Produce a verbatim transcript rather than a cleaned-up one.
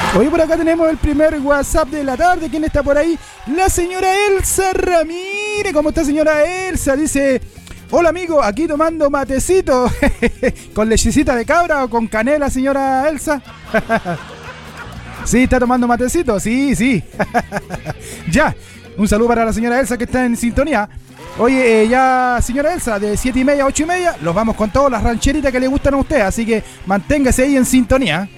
Hoy por acá tenemos el primer WhatsApp de la tarde. ¿Quién está por ahí? La señora Elsa Ramírez. ¿Cómo está, señora Elsa? Dice: hola amigo, aquí tomando matecito. ¿Con lechecita de cabra o con canela, señora Elsa? ¿Sí está tomando matecito? Sí, sí. Ya, un saludo para la señora Elsa que está en sintonía. Oye, eh, ya, señora Elsa, de siete y media a ocho y media, los vamos con todas las rancheritas que le gustan a usted, así que manténgase ahí en sintonía.